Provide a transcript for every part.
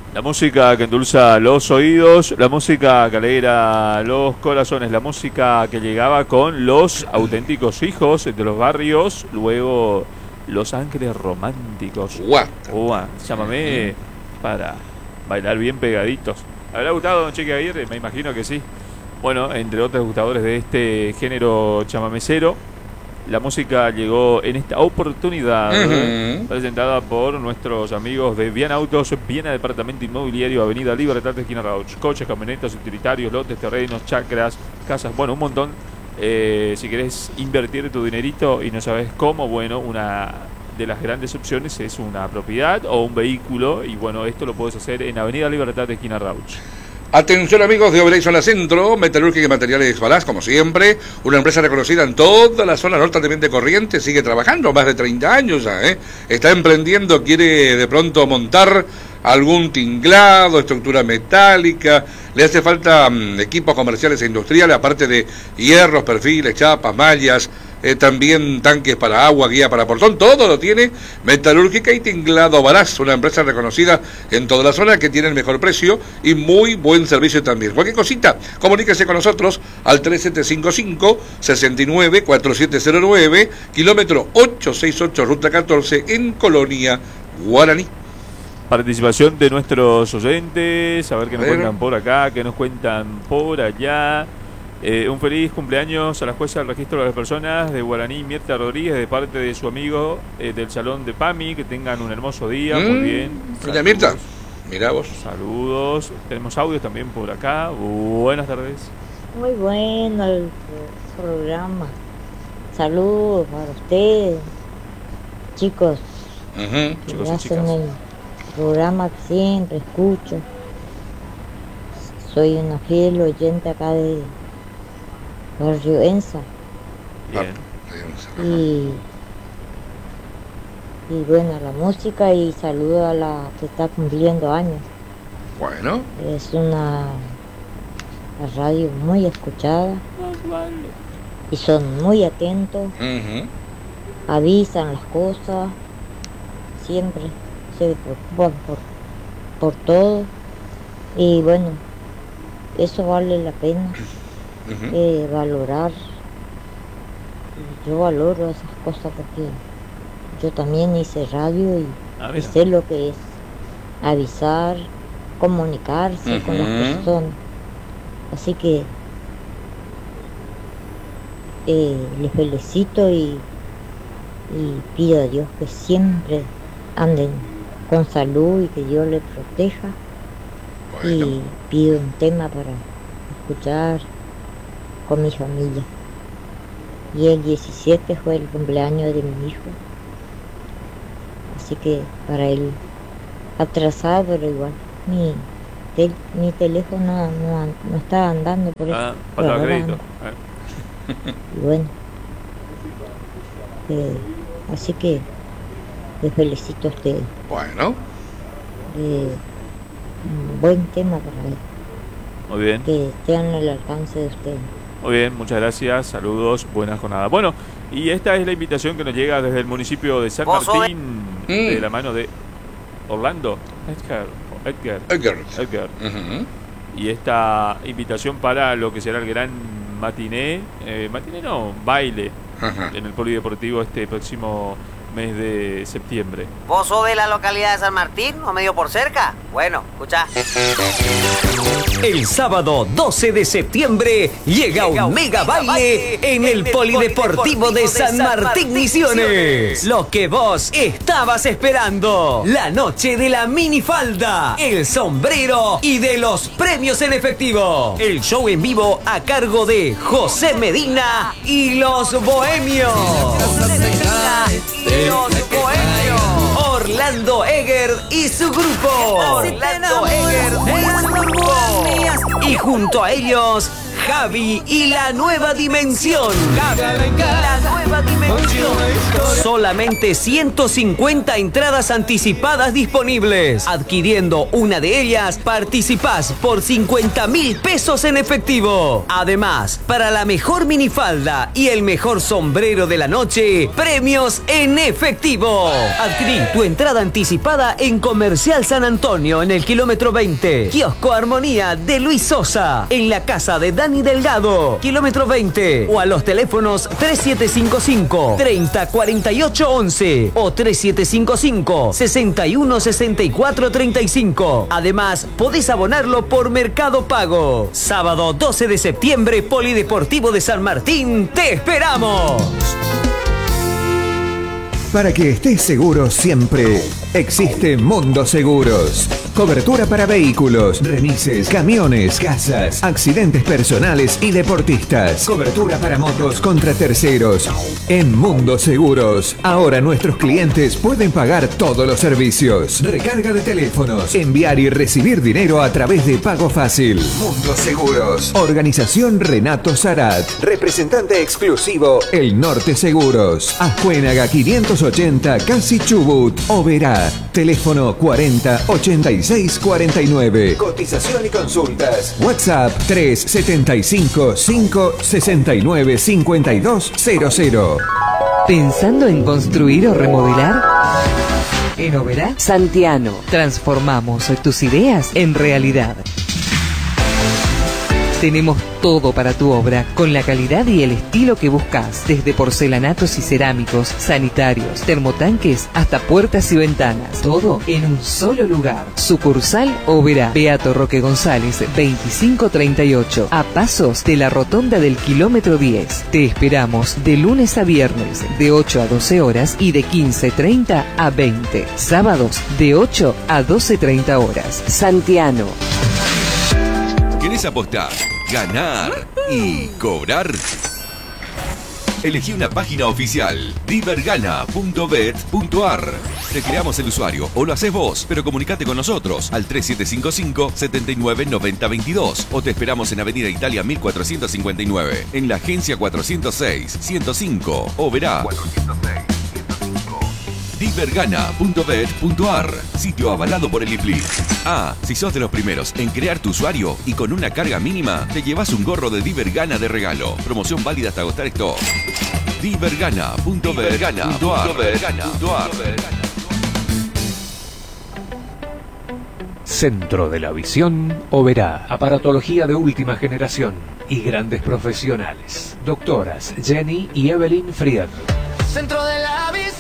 La música que endulza los oídos, la música que alegra los corazones, la música que llegaba con los auténticos hijos de los barrios, luego Los Ángeles Románticos. Llámame para bailar bien pegaditos. ¿Habrá gustado, don Cheque Aguirre? Me imagino que sí. Bueno, entre otros gustadores de este género chamamecero, la música llegó en esta oportunidad presentada por nuestros amigos de Viana Autos, Viana Departamento Inmobiliario, Avenida Libertad de esquina Rauch. Coches, camionetas, utilitarios, lotes, terrenos, chacras, casas, bueno, un montón. Si querés invertir tu dinerito y no sabes cómo, bueno, una de las grandes opciones es una propiedad o un vehículo. Y bueno, esto lo puedes hacer en Avenida Libertad de esquina Rauch. Atención amigos de Obrecht Zona Centro, Metalúrgica y Materiales Balás, como siempre, una empresa reconocida en toda la zona norte también de Corrientes, sigue trabajando, más de 30 años ya, está emprendiendo, quiere de pronto montar algún tinglado, estructura metálica, le hace falta equipos comerciales e industriales, aparte de hierros, perfiles, chapas, mallas, también tanques para agua, guía para portón, todo lo tiene Metalúrgica y Tinglado Balás, una empresa reconocida en toda la zona que tiene el mejor precio y muy buen servicio también. Cualquier cosita, comuníquese con nosotros al 3755-694709, kilómetro 868, ruta 14, en Colonia Guaraní. Participación de nuestros oyentes, a ver qué nos cuentan por acá, qué nos cuentan por allá. Un feliz cumpleaños a la jueza del registro de las personas de Guaraní, Mirta Rodríguez, de parte de su amigo del salón de PAMI. Que tengan un hermoso día, muy bien. Mira, Mirta, mira vos. Saludos, tenemos audios también por acá. Buenas tardes. Muy bueno el programa. Saludos para ustedes, chicos. Chicos y hacen chicas. el programa que siempre escucho. Soy una fiel oyente acá de Barrio Ensa. Bien. Y bueno, la música, y saludo a la que está cumpliendo años. Bueno. Es una radio muy escuchada y son muy atentos, avisan las cosas, siempre se preocupan por todo, y bueno, eso vale la pena. Valorar. Yo valoro esas cosas porque yo también hice radio y sé lo que es avisar, comunicarse con las personas. Así que les felicito y pido a Dios que siempre anden con salud y que Dios les proteja. Bueno. Y pido un tema para escuchar con mi familia. Y el 17 fue el cumpleaños de mi hijo, así que para él atrasado, pero igual mi teléfono no está andando por eso. Pasaba crédito. Y bueno, así que les felicito a ustedes. Bueno, un buen tema para él. Muy bien. Que estén al alcance de ustedes. Muy bien, muchas gracias, saludos, buena jornada. Bueno, y esta es la invitación que nos llega desde el municipio de San Martín, de la mano de Orlando Edgar. Y esta invitación para lo que será el gran baile en el Polideportivo este próximo mes de septiembre. ¿Vos sos de la localidad de San Martín o medio por cerca? Bueno, escuchá. El sábado 12 de septiembre llega un mega baile en el Polideportivo de San Martín Misiones. Lo que vos estabas esperando. La noche de la minifalda, el sombrero y de los premios en efectivo. El show en vivo a cargo de José Medina y los Bohemios. Orlando Egger y su grupo. Y junto a ellos, Gaby y la nueva dimensión. La nueva dimensión. Solamente 150 entradas anticipadas disponibles. Adquiriendo una de ellas, participás por 50.000 pesos en efectivo. Además, para la mejor minifalda y el mejor sombrero de la noche, premios en efectivo. Adquirí tu entrada anticipada en Comercial San Antonio, en el kilómetro 20. Kiosco Armonía de Luis Sosa, en la casa de Dani Delgado, kilómetro 20. O a los teléfonos 3755 304811 o 3755 616435. Además, podés abonarlo por Mercado Pago. Sábado 12 de septiembre, Polideportivo de San Martín, te esperamos. Para que estés seguro siempre, existe Mundo Seguros. Cobertura para vehículos, remises, camiones, casas, accidentes personales y deportistas. Cobertura para motos contra terceros. En Mundo Seguros, ahora nuestros clientes pueden pagar todos los servicios. Recarga de teléfonos, enviar y recibir dinero a través de Pago Fácil. Mundo Seguros. Organización Renato Sarat. Representante exclusivo, El Norte Seguros. Azcuénaga 580, Casi Chubut. Oberá. Teléfono 40 86 49. Cotización y consultas. WhatsApp 375 569 5200. ¿Pensando en construir o remodelar? En Oberá Santiano transformamos tus ideas en realidad. Tenemos todo para tu obra, con la calidad y el estilo que buscas, desde porcelanatos y cerámicos, sanitarios, termotanques, hasta puertas y ventanas. Todo en un solo lugar. Sucursal Oberá, Beato Roque González, 2538, a pasos de la rotonda del kilómetro 10. Te esperamos de lunes a viernes, de 8 a 12 horas y de 15:30 a 20. Sábados, de 8 a 12:30 horas. Santiano. ¿Querés apostar, ganar y cobrar? Elegí una página oficial, divergana.bet.ar. Te creamos el usuario o lo haces vos, pero comunicate con nosotros al 3755 79 90 22 o te esperamos en Avenida Italia 1459, en la agencia 406 105 o verá divergana.bet.ar, sitio avalado por el IFLI. Si sos de los primeros en crear tu usuario y con una carga mínima, te llevas un gorro de Divergana de regalo. Promoción válida hasta agotar stock. Divergana.bet.ar. Centro de la Visión Oberá. Aparatología de última generación y grandes profesionales. Doctoras Jenny y Evelyn Fried. Centro de la Visión.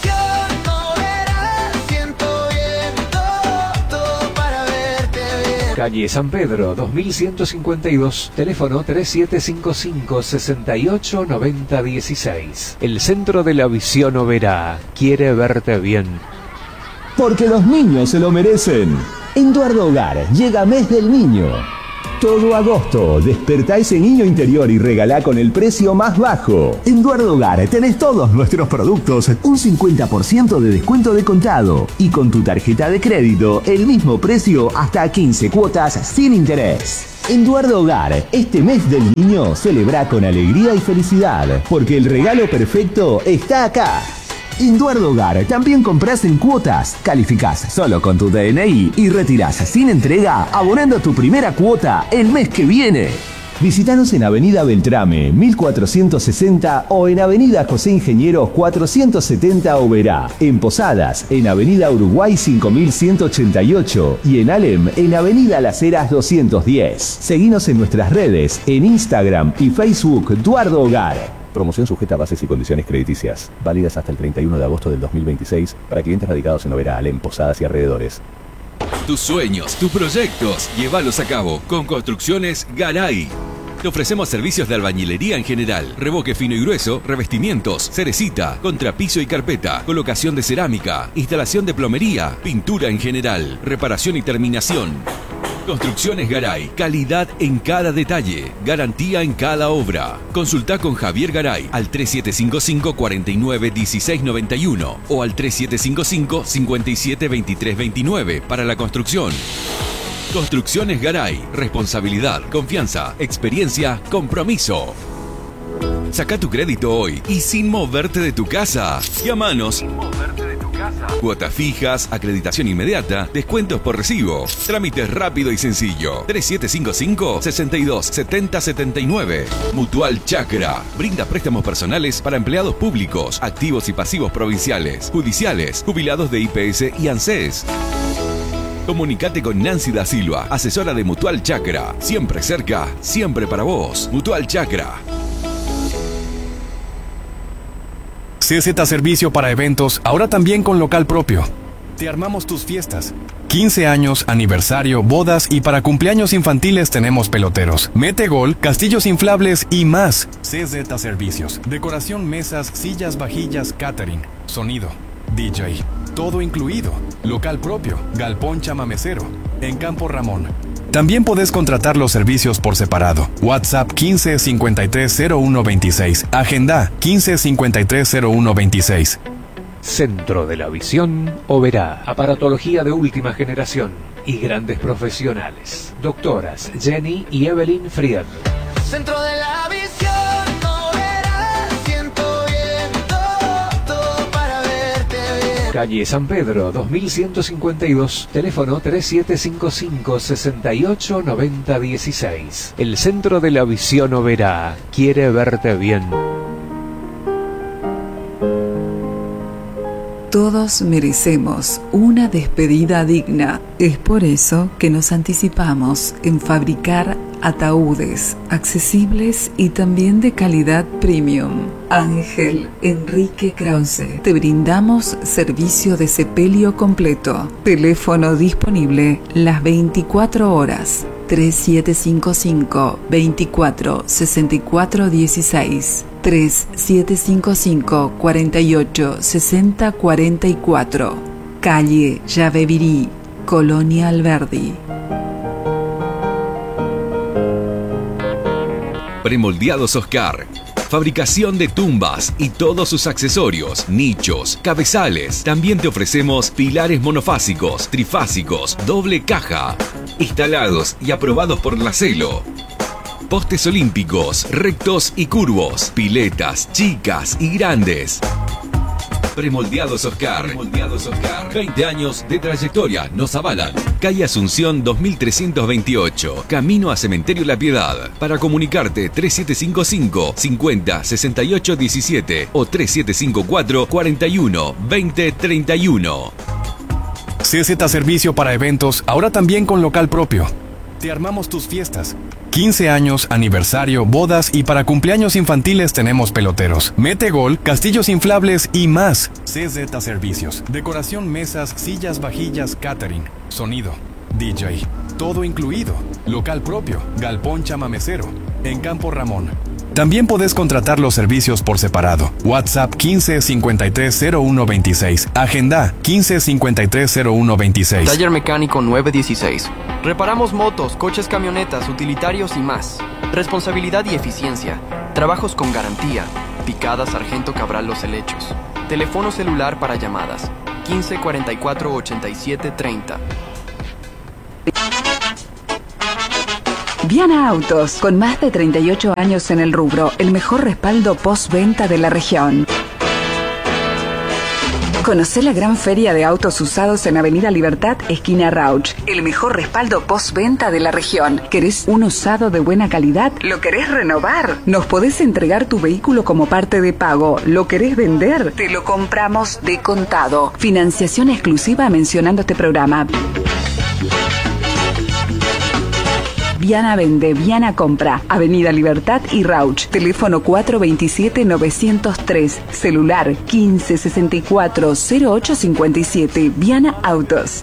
Calle San Pedro, 2152, teléfono 3755 68 90 16. El Centro de la Visión Oberá quiere verte bien. Porque los niños se lo merecen. En Duardo Hogar llega Mes del Niño. Todo agosto, despertá ese niño interior y regalá con el precio más bajo. En Duardo Hogar tenés todos nuestros productos un 50% de descuento de contado. Y con tu tarjeta de crédito, el mismo precio hasta 15 cuotas sin interés. En Duardo Hogar, este Mes del Niño celebra con alegría y felicidad, porque el regalo perfecto está acá. En Duardo Hogar también compras en cuotas, calificás solo con tu DNI y retirás sin entrega abonando tu primera cuota el mes que viene. Visítanos en Avenida Beltrame 1460 o en Avenida José Ingenieros 470 Oberá, en Posadas en Avenida Uruguay 5188 y en Alem en Avenida Las Heras 210. Seguinos en nuestras redes en Instagram y Facebook Duardo Hogar. Promoción sujeta a bases y condiciones crediticias. Válidas hasta el 31 de agosto del 2026 para clientes radicados en Oberá, Alem, Posadas y alrededores. Tus sueños, tus proyectos, llévalos a cabo con Construcciones Garay. Te ofrecemos servicios de albañilería en general, revoque fino y grueso, revestimientos, cerecita, contrapiso y carpeta, colocación de cerámica, instalación de plomería, pintura en general, reparación y terminación. Construcciones Garay, calidad en cada detalle, garantía en cada obra. Consulta con Javier Garay al 3755 49 16 91 o al 3755 57 23 29 para la construcción. Construcciones Garay. Responsabilidad, confianza, experiencia, compromiso. Saca tu crédito hoy y sin moverte de tu casa. Llamanos. Cuotas fijas, acreditación inmediata, descuentos por recibo. Trámites rápido y sencillo. 3755-627079. Mutual Chacra. Brinda préstamos personales para empleados públicos, activos y pasivos provinciales, judiciales, jubilados de IPS y ANSES. Comunicate con Nancy da Silva, asesora de Mutual Chacra. Siempre cerca, siempre para vos. Mutual Chacra. CZ Servicio para Eventos, ahora también con local propio. Te armamos tus fiestas. 15 años, aniversario, bodas y para cumpleaños infantiles tenemos peloteros, mete gol, castillos inflables y más. CZ Servicios. Decoración, mesas, sillas, vajillas, catering, sonido, DJ. Todo incluido. Local propio, galpón chamamecero. En Campo Ramón. También podés contratar los servicios por separado. WhatsApp 15 53 01 26. Agenda 15 53 01 26. Centro de la Visión Oberá. Aparatología de última generación y grandes profesionales. Doctoras Jenny y Evelyn Fried. Centro de la visión Oberá. Siento bien todo para verte bien. Calle San Pedro 2152. Teléfono 3755-689016. El Centro de la Visión Oberá quiere verte bien. Todos merecemos una despedida digna. Es por eso que nos anticipamos en fabricar ataúdes accesibles y también de calidad premium. Ángel Enrique Krause. Te brindamos servicio de sepelio completo. Teléfono disponible las 24 horas. 3755 24 64 16. 3755 48 60 44. Calle Llavevirí, Colonia Alberdi. Premoldeados Oscar. Fabricación de tumbas y todos sus accesorios, nichos, cabezales. También te ofrecemos pilares monofásicos, trifásicos, doble caja, instalados y aprobados por la Celo. Postes olímpicos, rectos y curvos, piletas chicas y grandes. Premoldeados Oscar. 20 años de trayectoria nos avalan. Calle Asunción 2328, camino a Cementerio La Piedad. Para comunicarte 3755 50 68 17 o 3754 41 20 31. CZ Servicio para Eventos, ahora también con local propio. Te armamos tus fiestas. 15 años, aniversario, bodas y para cumpleaños infantiles tenemos peloteros, mete gol, castillos inflables y más. CZ Servicios. Decoración, mesas, sillas, vajillas, catering, sonido, DJ. Todo incluido. Local propio, galpón chamamecero. En Campo Ramón. También podés contratar los servicios por separado. WhatsApp 15 53 01 26. Agenda 15 53 01 26. Taller Mecánico 916. Reparamos motos, coches, camionetas, utilitarios y más. Responsabilidad y eficiencia. Trabajos con garantía. Picada Sargento Cabral Los Helechos. Teléfono celular para llamadas 15 44 87 30. Viana Autos, con más de 38 años en el rubro, el mejor respaldo postventa de la región. Conocé la gran feria de autos usados en Avenida Libertad, esquina Rauch. El mejor respaldo postventa de la región. ¿Querés un usado de buena calidad? ¿Lo querés renovar? Nos podés entregar tu vehículo como parte de pago. ¿Lo querés vender? Te lo compramos de contado. Financiación exclusiva mencionando este programa. Viana vende, Viana compra. Avenida Libertad y Rauch. Teléfono 427-903. Celular 1564-0857. Viana Autos.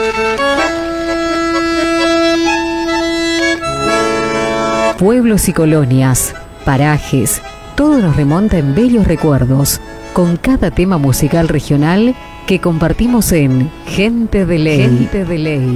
Pueblos y colonias, parajes, todo nos remonta en bellos recuerdos, con cada tema musical regional que compartimos en Gente de Ley. Gente de Ley.